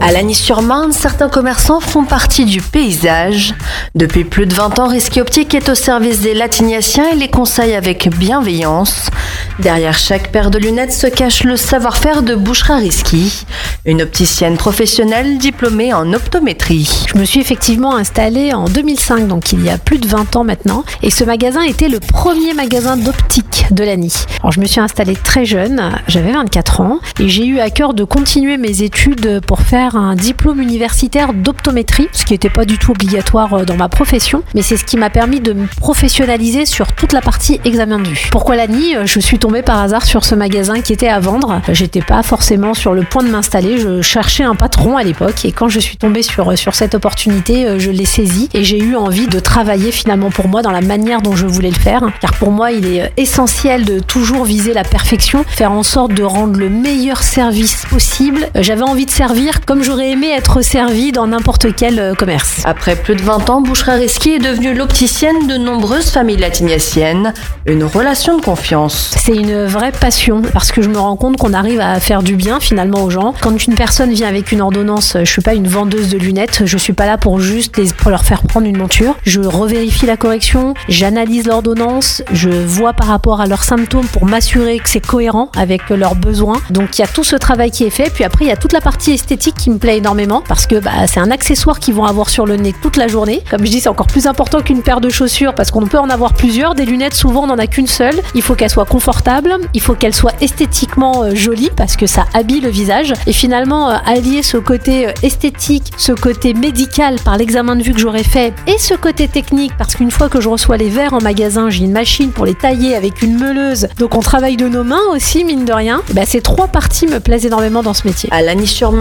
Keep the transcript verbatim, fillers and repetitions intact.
À Lagny-sur-Marne, certains commerçants font partie du paysage. Depuis plus de vingt ans, Risqué Optique est au service des Latiniaciens et les conseille avec bienveillance. Derrière chaque paire de lunettes se cache le savoir-faire de Bouchra Risky, une opticienne professionnelle diplômée en optométrie. Je me suis effectivement installée en deux mille cinq, donc il y a plus de vingt ans maintenant, et ce magasin était le premier magasin d'optique de Lagny. Alors je me suis installée très jeune, j'avais vingt-quatre ans, et j'ai eu à cœur de continuer mes études pour faire un diplôme universitaire d'optométrie, ce qui n'était pas du tout obligatoire dans ma profession, mais c'est ce qui m'a permis de me professionnaliser sur toute la partie examen de vue. Pourquoi Lagny ? Je suis tombée par hasard sur ce magasin qui était à vendre. J'étais pas forcément sur le point de m'installer, je cherchais un patron à l'époque, et quand je suis tombée sur, sur cette opportunité, je l'ai saisie et j'ai eu envie de travailler finalement pour moi dans la manière dont je voulais le faire, car pour moi il est essentiel de toujours viser la perfection, faire en sorte de rendre le meilleur service possible. J'avais envie de servir comme j'aurais aimé être servie dans n'importe quel commerce. Après plus de vingt ans, Bouchra Risky est devenue l'opticienne de nombreuses familles latiniaciennes, une relation de confiance. C'est une vraie passion parce que je me rends compte qu'on arrive à faire du bien finalement aux gens. Quand une personne vient avec une ordonnance, je suis pas une vendeuse de lunettes, je suis pas là pour juste les, pour leur faire prendre une monture. Je revérifie la correction, j'analyse l'ordonnance, je vois par rapport à leurs symptômes pour m'assurer que c'est cohérent avec leurs besoins. Donc il y a tout ce travail qui est fait, puis après il y a toute la partie esthétique qui me plaît énormément parce que bah, c'est un accessoire qu'ils vont avoir sur le nez toute la journée. Comme je dis, c'est encore plus important qu'une paire de chaussures parce qu'on peut en avoir plusieurs. Des lunettes, souvent on n'en a qu'une seule. Il faut qu'elle soit confortable, il faut qu'elle soit esthétiquement euh, jolie parce que ça habille le visage. Et finalement, euh, allier ce côté euh, esthétique, ce côté médical par l'examen de vue que j'aurais fait et ce côté technique parce qu'une fois que je reçois les verres en magasin, j'ai une machine pour les tailler avec une meuleuse. Donc on travaille de nos mains aussi, mine de rien. Et bah, ces trois parties me plaisent énormément dans ce métier. À Lagny-sur-Marne,